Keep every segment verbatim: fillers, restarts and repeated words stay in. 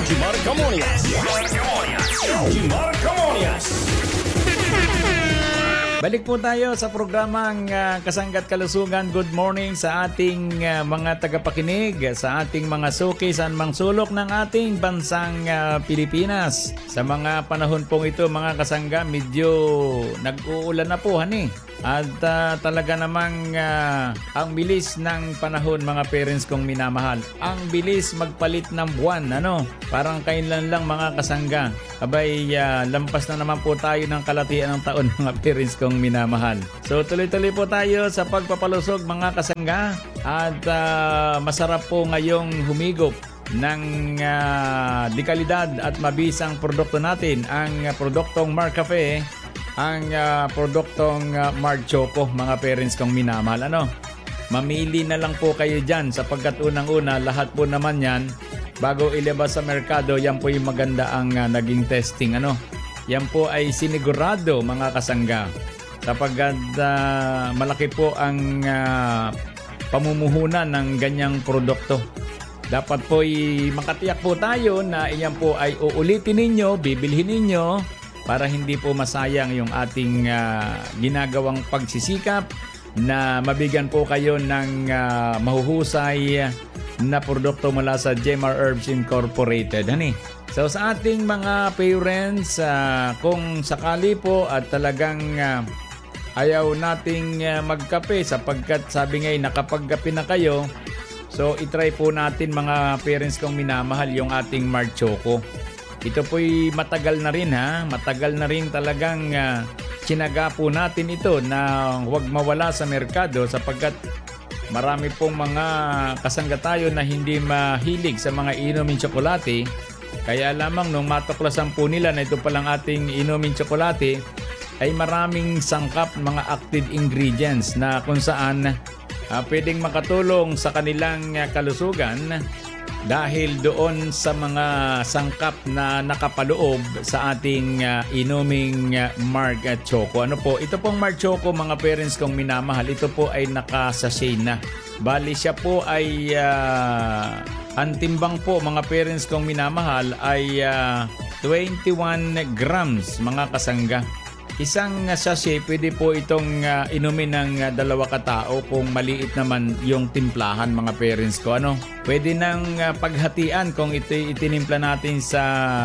Jimar Camonias. Jimar Camonias. Balik po tayo sa programang uh, Kasangga't Kalusugan. Good morning sa ating uh, mga tagapakinig, sa ating mga suki sa anumang sulok ng ating bansang uh, Pilipinas. Sa mga panahon pong ito, mga kasangga, medyo nag-uulan na po, hani. At uh, talaga namang uh, ang bilis ng panahon, mga parents kong minamahal. Ang bilis magpalit ng buwan, ano? Parang kailan lang, mga kasangga. Abay, uh, lampas na naman po tayo ng kalatian ng taon, mga parents kong minamahal. So tuloy-tuloy po tayo sa pagpapalusog, mga kasangga. At uh, masarap po ngayong humigop ng uh, dekalidad at mabisang produkto natin, ang uh, produktong Mar Cafe, ang uh, produktong uh, Mar Choco, mga parents kong minamahal. Ano? Mamili na lang po kayo dyan sapagkat unang-una, lahat po naman yan bago ilabas sa merkado, yan po yung maganda ang uh, naging testing. Ano? Yan po ay sinigurado, mga kasangga, sapagkat uh, malaki po ang uh, pamumuhunan ng ganyang produkto. Dapat po ay makatiyak po tayo na iyan po ay uulitin ninyo, bibilhin ninyo, para hindi po masayang yung ating uh, ginagawang pagsisikap na mabigyan po kayo ng uh, mahuhusay na produkto mula sa Jemar Herbs Incorporated. Hani? So sa ating mga parents, uh, kung sakali po at talagang uh, ayaw nating uh, magkape sapagkat sabi ngay nakapagkape na kayo, so itry po natin, mga parents kong minamahal, yung ating Mar Choco. Ito po'y matagal na rin, ha. Matagal na rin talagang uh, sinaga po natin ito na huwag mawala sa merkado sapagkat marami pong mga kasangga tayo na hindi mahilig sa mga inumin tsokolate. Kaya lamang nung matuklasan po nila na ito palang ating inumin tsokolate ay maraming sangkap, mga active ingredients na kung saan uh, pwedeng makatulong sa kanilang uh, kalusugan dahil doon sa mga sangkap na nakapaloob sa ating uh, inuming uh, Mar Choco. Ano po? Ito pong Mar Choco, mga parents kong minamahal, ito po ay nakasachet na. Bali siya po ay uh, ang timbang po, mga parents kong minamahal, ay uh, twenty-one grams, mga kasangga. Isang uh, sachet, pwede po itong uh, inumin ng uh, dalawa katao kung maliit naman yung timplahan, mga parents ko. Ano? Pwede nang uh, paghatian kung ito itinimpla natin sa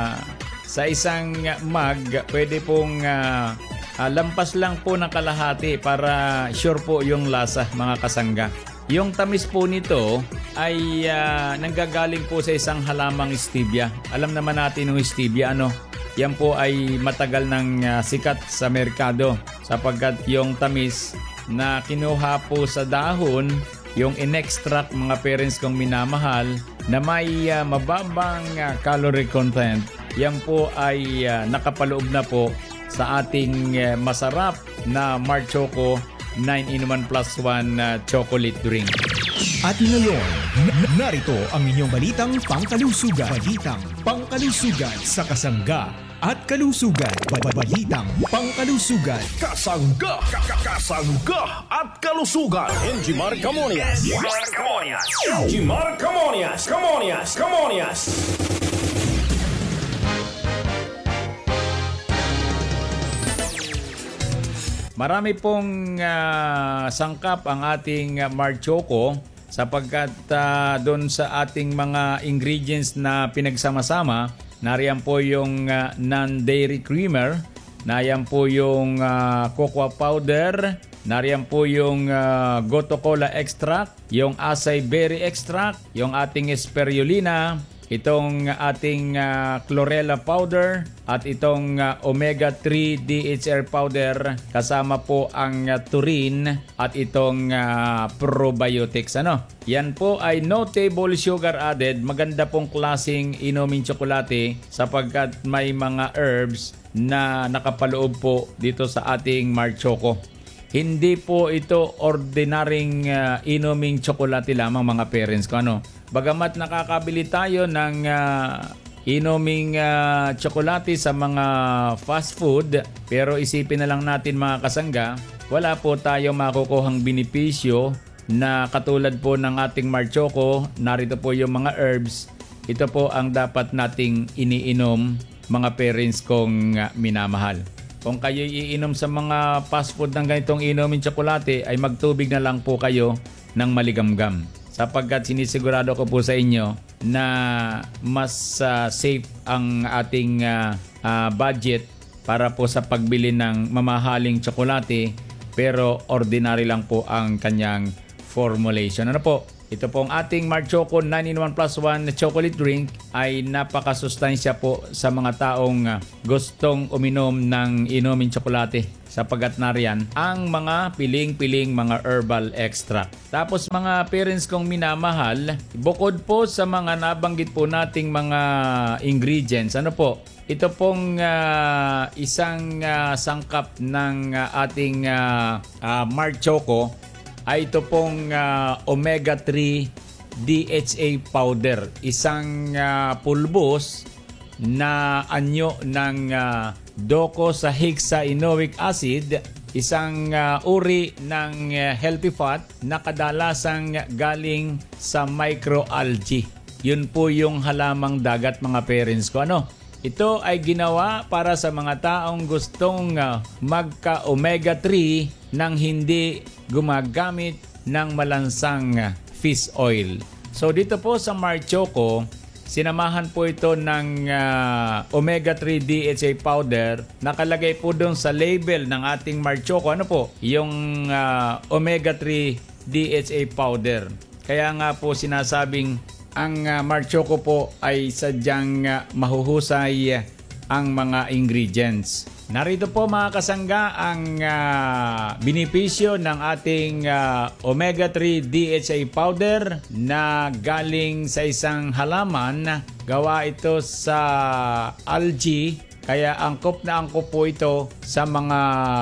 sa isang uh, mug. Pwede pong uh, uh, lampas lang po ng kalahati para sure po yung lasa, mga kasangga. Yung tamis po nito ay uh, nanggagaling po sa isang halamang stevia. Alam naman natin yung stevia, ano? Yan po ay matagal nang uh, sikat sa merkado sapagkat yung tamis na kinuha po sa dahon, yung in-extract, mga parents kong minamahal, na may uh, mababang uh, calorie content, yan po ay uh, nakapaloob na po sa ating uh, masarap na Mar Choco nine in one plus one uh, chocolate drink. At ngayon, narito ang inyong balitang pangkalusugan. Balitang pangkalusugan sa Kasangga at Kalusugan. Balitang pangkalusugan. Kasangga, kasangga at kalusugan. In Jimar Camonias. Jimar Camonias. Jimar Camonias. Camonias. Camonias. Marami pong uh, sangkap ang ating uh, Mar Choco sapagkat uh, doon sa ating mga ingredients na pinagsama-sama, nariyan po yung uh, non-dairy creamer, nariyan po yung uh, cocoa powder, nariyan po yung uh, goto cola extract, yung acai berry extract, yung ating spirulina, itong ating uh, chlorella powder at itong uh, omega three D H A powder, kasama po ang uh, taurine at itong uh, probiotics. Ano? Yan po ay no table sugar added. Maganda pong klaseng inumin tsokolate sapagkat may mga herbs na nakapaloob po dito sa ating Mar Choco. Hindi po ito ordinaryong uh, inuming tsokolate lamang, mga parents ko. Ano? Bagamat nakakabili tayo ng uh, inuming uh, tsokolate sa mga fast food, pero isipin na lang natin, mga kasangga, wala po tayong makukuhang benepisyo na katulad po ng ating Mar Choco. Narito po yung mga herbs ito po ang dapat nating iniinom, mga parents kong uh, minamahal. Kung kayo iinom sa mga fast food ng ganitong inumin tsokolate, ay magtubig na lang po kayo ng maligamgam. Sapagkat sinisigurado ko po sa inyo na mas uh, safe ang ating uh, uh, budget para po sa pagbili ng mamahaling tsokolate, pero ordinary lang po ang kanyang formulation. Ano po? Ito pong ating Mar Choco nine in one plus one chocolate drink ay napakasustansya po sa mga taong gustong uminom ng inumin tsokolate, sapagkat nariyan ang mga piling-piling mga herbal extract. Tapos mga parents kong minamahal, bukod po sa mga nabanggit po nating mga ingredients, ano po? Ito pong uh, isang uh, sangkap ng uh, ating uh, uh, Mar Choco ay ito pong uh, omega three D H A powder. Isang uh, pulbos na anyo ng uh, docosahexaenoic acid, isang uh, uri ng uh, healthy fat na kadalasang galing sa microalgae. Yun po yung halamang dagat, mga parents ko. Ano? Ito ay ginawa para sa mga taong gustong uh, magka-omega three nang hindi gumagamit ng malansang uh, fish oil. So dito po sa Mar Choco, sinamahan po ito ng uh, omega three D H A powder. Nakalagay po doon sa label ng ating Mar Choco, ano po? Yung uh, omega three D H A powder. Kaya nga po sinasabing ang uh, Mar Choco po ay sadyang uh, mahuhusay uh, ang mga ingredients. Narito po mga kasangga ang uh, benepisyo ng ating uh, omega three D H A powder na galing sa isang halaman. Gawa ito sa algae, kaya angkop na angkop po ito sa mga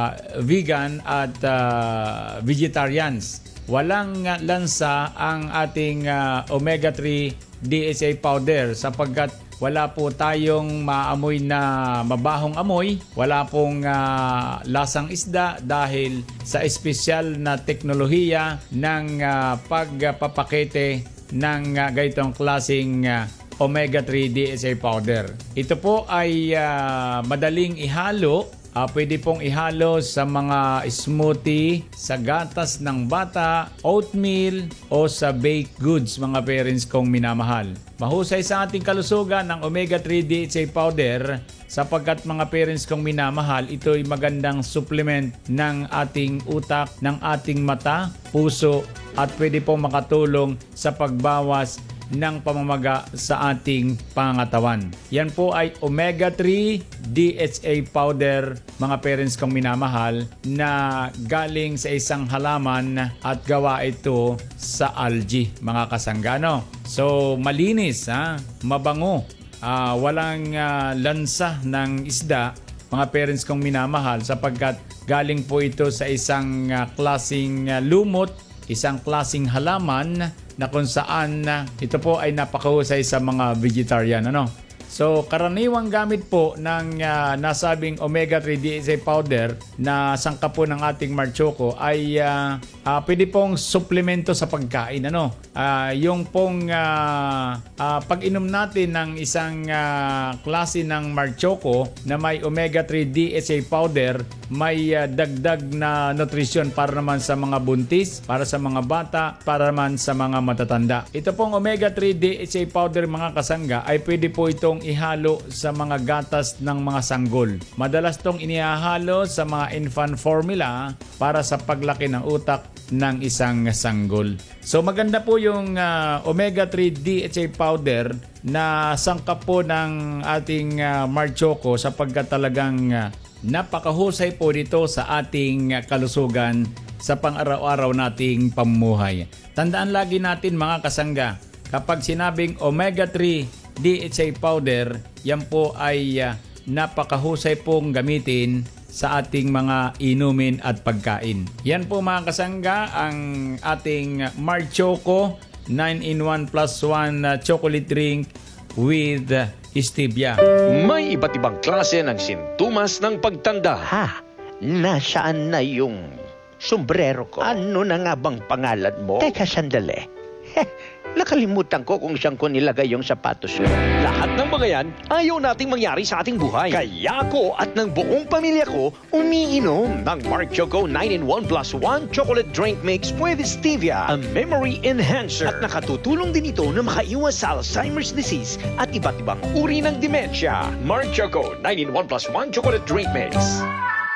vegan at uh, vegetarians. Walang lansa ang ating uh, omega three D H A powder sapagkat wala po tayong maamoy na mabahong amoy, wala pong uh, lasang isda dahil sa espesyal na teknolohiya ng uh, pagpapakete ng uh, ganitong klaseng uh, omega three D H A powder. Ito po ay uh, madaling ihalo. Uh, pwede pong ihalo sa mga smoothie, sa gatas ng bata, oatmeal, o sa baked goods, mga parents kong minamahal. Mahusay sa ating kalusugan ng omega three D H A powder sapagkat mga parents kong minamahal, ito ay magandang supplement ng ating utak, ng ating mata, puso, at pwede pong makatulong sa pagbawas ng pamamaga sa ating pangangatawan. Yan po ay omega three D H A powder, mga parents kong minamahal, na galing sa isang halaman at gawa ito sa algae, mga kasanggano. So malinis, ha? Mabango, uh, walang uh, lansa ng isda, mga parents kong minamahal, sapagkat galing po ito sa isang uh, klaseng uh, lumot, isang klaseng halaman na kung saan uh, ito po ay napakahusay sa mga vegetarian. Ano? So karaniwang gamit po ng uh, nasabing omega three D H A powder na sangkap po ng ating Mar Choco ay uh, uh, pwede pong suplemento sa pagkain. Ano? Uh, yung pong uh, uh, pag-inom natin ng isang uh, klase ng Mar Choco na may omega three D H A powder, may uh, dagdag na nutrition para naman sa mga buntis, para sa mga bata, para naman sa mga matatanda. Ito pong omega three D H A powder, mga kasangga, ay pwede po itong ihalo sa mga gatas ng mga sanggol. Madalas tong inihahalo sa mga infant formula para sa paglaki ng utak ng isang sanggol. So maganda po yung uh, omega three D H A powder na sangkap po ng ating uh, Mar Choco sapagkat talagang uh, napakahusay po dito sa ating uh, kalusugan sa pang-araw-araw nating pamumuhay. Tandaan lagi natin, mga kasangga, kapag sinabing omega three D H A powder, yan po ay uh, napakahusay pong gamitin sa ating mga inumin at pagkain. Yan po, mga kasangga, ang ating Mar Choco nine in one plus one uh, chocolate drink with uh, stevia. May iba't ibang klase ng sintomas ng pagtanda. Ha? Nasaan na yung sombrero ko? Ano na nga bang pangalan mo? Teka, sandali. Nakalimutan ko kung saan ko nilagay yung sapatos ko. Lahat ng mga yan, ayaw nating mangyari sa ating buhay. Kaya ako at ng buong pamilya ko, umiinom ng Mark Choco nine in one plus one chocolate drink mix with stevia, a memory enhancer. At nakatutulong din ito na makaiwas sa Alzheimer's disease at iba't ibang uri ng demensya. Mark Choco nine in one plus one chocolate drink mix.